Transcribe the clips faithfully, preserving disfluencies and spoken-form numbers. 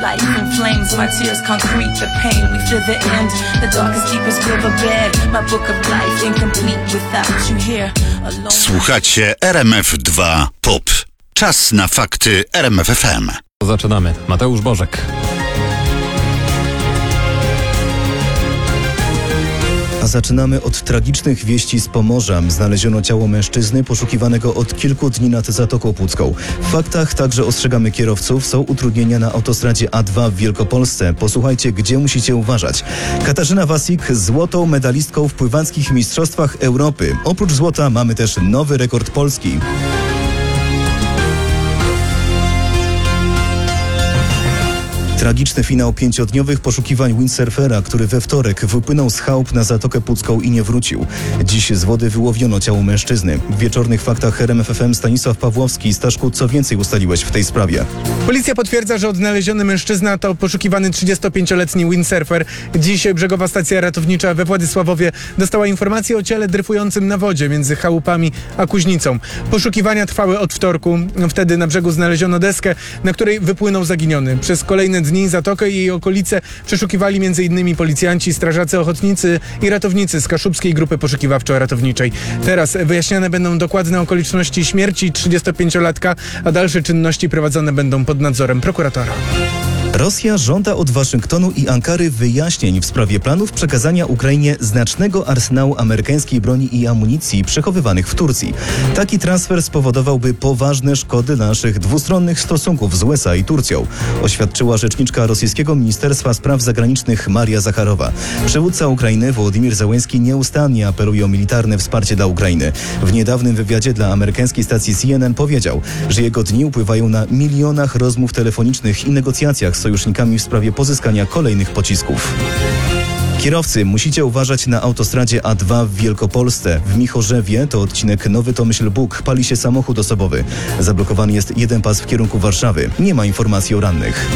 life in flames, my tears concrete, the pain, we feel the end, the darkest, deepest riverbed, my book of life incomplete without you here alone. Słuchacie R M F dwa Pop. Czas na fakty R M F F M. Zaczynamy. Mateusz Bożek. A zaczynamy od tragicznych wieści z Pomorza. Znaleziono ciało mężczyzny poszukiwanego od kilku dni nad Zatoką Pucką. W faktach także ostrzegamy kierowców. Są utrudnienia na autostradzie A dwa w Wielkopolsce. Posłuchajcie, gdzie musicie uważać. Katarzyna Wasik złotą medalistką w pływackich mistrzostwach Europy. Oprócz złota mamy też nowy rekord Polski. Tragiczny finał pięciodniowych poszukiwań windsurfera, który we wtorek wypłynął z chałup na Zatokę Pucką i nie wrócił. Dziś z wody wyłowiono ciało mężczyzny. W wieczornych faktach R M F F M Stanisław Pawłowski. Staszku, co więcej ustaliłeś w tej sprawie? Policja potwierdza, że odnaleziony mężczyzna to poszukiwany trzydziestopięcioletni windsurfer. Dziś brzegowa stacja ratownicza we Władysławowie dostała informację o ciele dryfującym na wodzie między chałupami a Kuźnicą. Poszukiwania trwały od wtorku. Wtedy na brzegu znaleziono deskę, na której wypłynął zaginiony. Przez kolejne dni Zatokę i jej okolice przeszukiwali m.in. policjanci, strażacy ochotnicy i ratownicy z Kaszubskiej Grupy Poszukiwawczo-Ratowniczej. Teraz wyjaśniane będą dokładne okoliczności śmierci trzydziestopięciolatka, a dalsze czynności prowadzone będą pod nadzorem prokuratora. Rosja żąda od Waszyngtonu i Ankary wyjaśnień w sprawie planów przekazania Ukrainie znacznego arsenału amerykańskiej broni i amunicji przechowywanych w Turcji. Taki transfer spowodowałby poważne szkody dla naszych dwustronnych stosunków z U S A i Turcją, oświadczyła rzeczniczka rosyjskiego Ministerstwa Spraw Zagranicznych Maria Zacharowa. Przywódca Ukrainy Wołodymyr Zełenski nieustannie apeluje o militarne wsparcie dla Ukrainy. W niedawnym wywiadzie dla amerykańskiej stacji C N N powiedział, że jego dni upływają na milionach rozmów telefonicznych i negocjacjach z sojusznikami w sprawie pozyskania kolejnych pocisków. Kierowcy, musicie uważać na autostradzie A dwa w Wielkopolsce. W Michorzewie, to odcinek Nowy Tomyśl Bóg, pali się samochód osobowy. Zablokowany jest jeden pas w kierunku Warszawy. Nie ma informacji o rannych.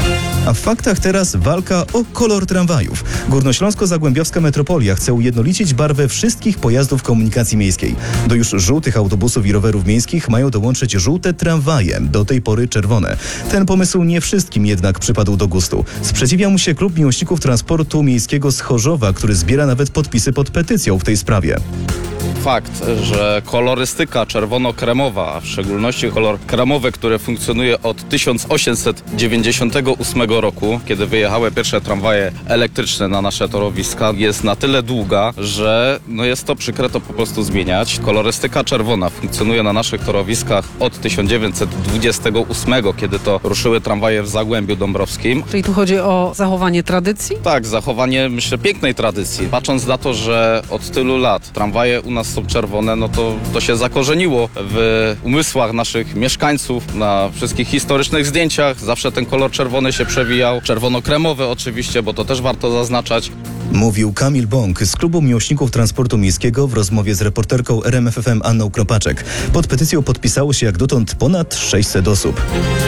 A w faktach teraz walka o kolor tramwajów. Górnośląsko-Zagłębiowska Metropolia chce ujednolicić barwę wszystkich pojazdów komunikacji miejskiej. Do już żółtych autobusów i rowerów miejskich mają dołączyć żółte tramwaje, do tej pory czerwone. Ten pomysł nie wszystkim jednak przypadł do gustu. Sprzeciwia mu się klub miłośników transportu miejskiego z Chorzowa, który zbiera nawet podpisy pod petycją w tej sprawie. Fakt, że kolorystyka czerwono-kremowa, a w szczególności kolor kremowy, który funkcjonuje od tysiąc osiemset dziewięćdziesiątego ósmego roku, kiedy wyjechały pierwsze tramwaje elektryczne na nasze torowiska, jest na tyle długa, że no jest to przykre to po prostu zmieniać. Kolorystyka czerwona funkcjonuje na naszych torowiskach od tysiąc dziewięćset dwudziestego ósmego, kiedy to ruszyły tramwaje w Zagłębiu Dąbrowskim. Czyli tu chodzi o zachowanie tradycji? Tak, zachowanie, myślę, pięknej tradycji. Patrząc na to, że od tylu lat tramwaje u nas są czerwone, no to to się zakorzeniło w umysłach naszych mieszkańców. Na wszystkich historycznych zdjęciach zawsze ten kolor czerwony się przewijał. Czerwono-kremowy oczywiście, bo to też warto zaznaczać. Mówił Kamil Bąk z klubu miłośników transportu miejskiego w rozmowie z reporterką R M F F M Anną Kropaczek. Pod petycją podpisało się jak dotąd ponad sześćset osób.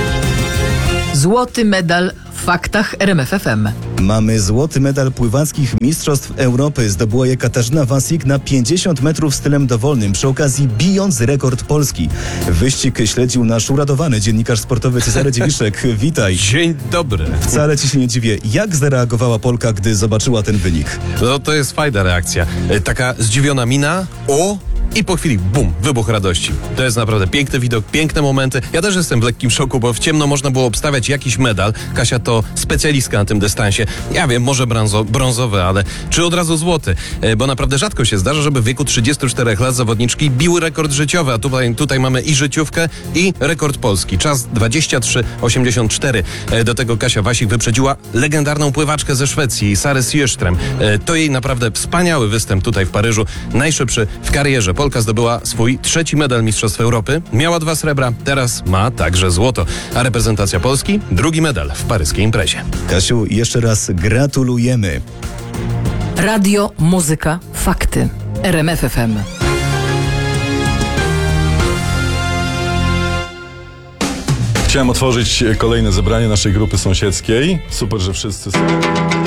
Złoty medal w faktach R M F F M. Mamy złoty medal pływackich mistrzostw Europy. Zdobyła je Katarzyna Wasik na pięćdziesiąt metrów stylem dowolnym, przy okazji bijąc rekord Polski. Wyścig śledził nasz uradowany dziennikarz sportowy Cezary Dziewiszek. Witaj. Dzień dobry. Wcale ci się nie dziwię. Jak zareagowała Polka, gdy zobaczyła ten wynik? No to jest fajna reakcja. E, Taka zdziwiona mina. O! I po chwili, bum, wybuch radości. To jest naprawdę piękny widok, piękne momenty. Ja też jestem w lekkim szoku, bo w ciemno można było obstawiać jakiś medal. Kasia to specjalistka na tym dystansie. Ja wiem, może brązo, brązowy, ale czy od razu złoty? E, bo naprawdę rzadko się zdarza, żeby w wieku trzydziestu czterech lat zawodniczki biły rekord życiowy, a tutaj, tutaj mamy i życiówkę, i rekord polski. Czas dwadzieścia trzy osiemdziesiąt cztery. E, do tego Kasia Wasik wyprzedziła legendarną pływaczkę ze Szwecji, Sarę Sjöström. E, to jej naprawdę wspaniały występ tutaj w Paryżu. Najszybszy w karierze. Polka zdobyła swój trzeci medal Mistrzostw Europy. Miała dwa srebra, teraz ma także złoto. A reprezentacja Polski drugi medal w paryskiej imprezie. Kasiu, jeszcze raz gratulujemy. Radio, muzyka, fakty. R M F F M. Chciałem otworzyć kolejne zebranie naszej grupy sąsiedzkiej. Super, że wszyscy są.